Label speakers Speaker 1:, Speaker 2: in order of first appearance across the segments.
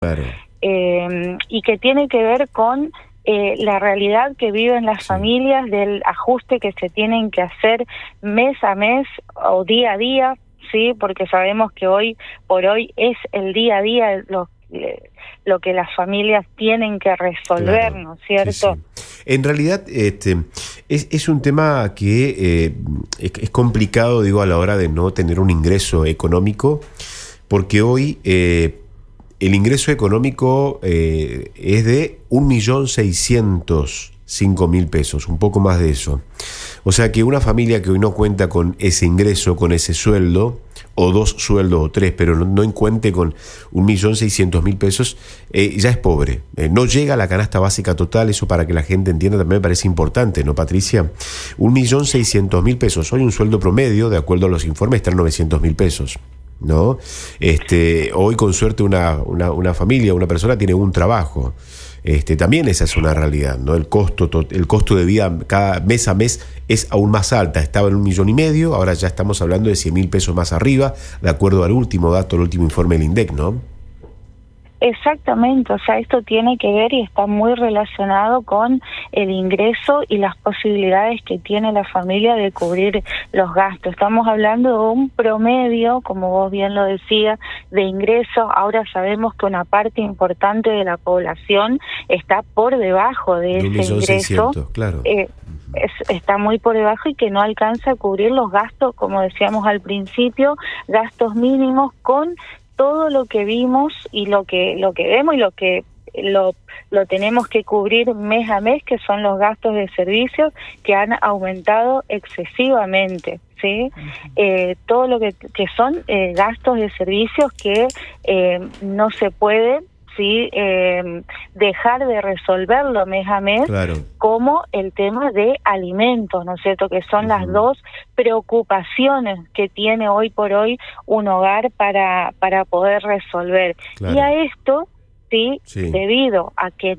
Speaker 1: Claro.
Speaker 2: Y que tiene que ver con la realidad que viven las familias, del ajuste que se tienen que hacer mes a mes o día a día, sí, porque sabemos que hoy por hoy es el día a día lo que las familias tienen que resolver,
Speaker 1: Claro.
Speaker 2: ¿no es cierto?
Speaker 1: Sí, sí. En realidad es un tema que es complicado, digo, a la hora de no tener un ingreso económico, porque hoy el ingreso económico es de 1.605.000 pesos, un poco más de eso. O sea que una familia que hoy no cuenta con ese ingreso, con ese sueldo, o dos sueldos o tres, pero no cuente con 1.600.000 pesos, ya es pobre. No llega a la canasta básica total, eso para que la gente entienda también me parece importante, ¿no, Patricia? 1.600.000 pesos. Hoy un sueldo promedio, de acuerdo a los informes, está en 900.000 pesos. ¿No? Hoy con suerte una familia, una persona tiene un trabajo. También esa es una realidad, ¿no? El costo de vida cada mes a mes es aún más alta. Estaba en 1,5 millones, ahora ya estamos hablando de 100.000 pesos más arriba, de acuerdo al último dato, el último informe del INDEC, ¿no?
Speaker 2: Exactamente, o sea, esto tiene que ver y está muy relacionado con el ingreso y las posibilidades que tiene la familia de cubrir los gastos. Estamos hablando de un promedio, como vos bien lo decías, de ingresos. Ahora sabemos que una parte importante de la población está por debajo de ese ingreso.
Speaker 1: Claro.
Speaker 2: Está muy por debajo y que no alcanza a cubrir los gastos, como decíamos al principio, gastos mínimos con todo lo que vimos y lo que vemos y lo que lo tenemos que cubrir mes a mes, que son los gastos de servicios que han aumentado excesivamente, ¿sí? Todo lo que son gastos de servicios que no se puede, sí, dejar de resolverlo mes a mes,
Speaker 1: claro,
Speaker 2: como el tema de alimentos, ¿no es cierto?, que son las dos preocupaciones que tiene hoy por hoy un hogar para poder resolver.
Speaker 1: Claro.
Speaker 2: Y a esto, sí, debido a que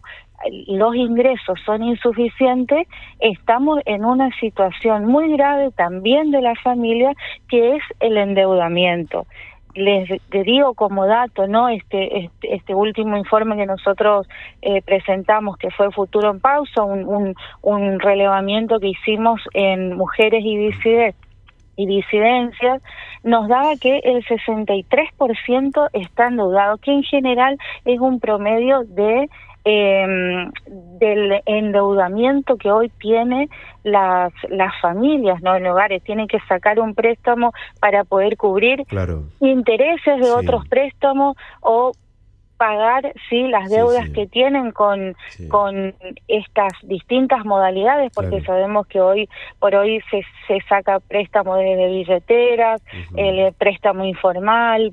Speaker 2: los ingresos son insuficientes, estamos en una situación muy grave también de la familia, que es el endeudamiento. Les digo como dato, ¿no? Este último informe que nosotros presentamos, que fue Futuro en Pausa, un relevamiento que hicimos en mujeres y disidencias, nos daba que el 63% está endeudado, que en general es un promedio del endeudamiento que hoy tiene las familias, ¿no? En hogares tienen que sacar un préstamo para poder cubrir intereses de otros préstamos o pagar las deudas que tienen con estas distintas modalidades, porque sabemos que hoy por hoy se saca préstamo desde billeteras, el préstamo informal,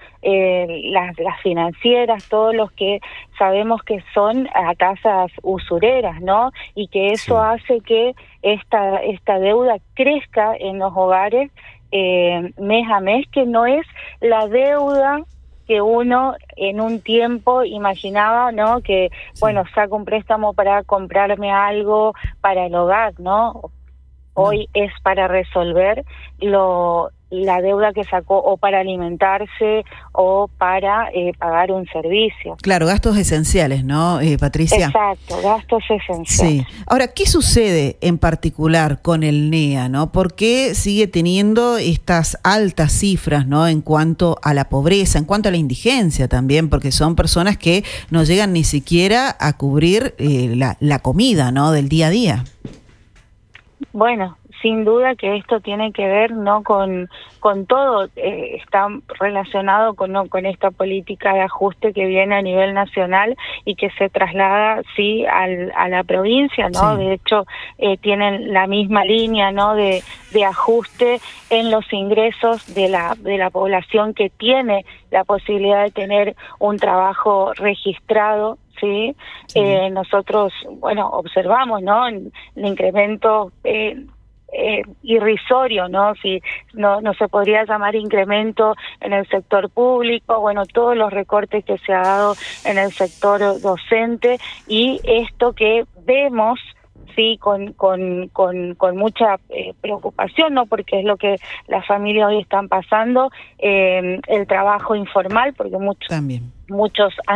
Speaker 2: las financieras, todos los que sabemos que son a tasas usureras, ¿no? Y que eso hace que esta deuda crezca en los hogares mes a mes, que no es la deuda que uno en un tiempo imaginaba, ¿no? Que, saco un préstamo para comprarme algo para el hogar, ¿no? Hoy es para resolver la deuda que sacó, o para alimentarse o para pagar un servicio.
Speaker 3: Claro, gastos esenciales, ¿no, Patricia?
Speaker 2: Exacto, gastos esenciales.
Speaker 3: Sí. Ahora, ¿qué sucede en particular con el NEA, ¿no? ¿Por qué sigue teniendo estas altas cifras, ¿no? En cuanto a la pobreza, en cuanto a la indigencia también, porque son personas que no llegan ni siquiera a cubrir la comida, ¿no? Del día a día.
Speaker 2: Bueno, sin duda que esto tiene que ver, ¿no? con todo, está relacionado con esta política de ajuste que viene a nivel nacional y que se traslada a la provincia, ¿no? De hecho, tienen la misma línea, ¿no? de ajuste en los ingresos de la población que tiene la posibilidad de tener un trabajo registrado. Nosotros, observamos, ¿no? El incremento irrisorio, ¿no? Si no se podría llamar incremento en el sector público, todos los recortes que se ha dado en el sector docente, y esto que vemos sí, con mucha preocupación, ¿no? Porque es lo que las familias hoy están pasando, el trabajo informal, porque muchos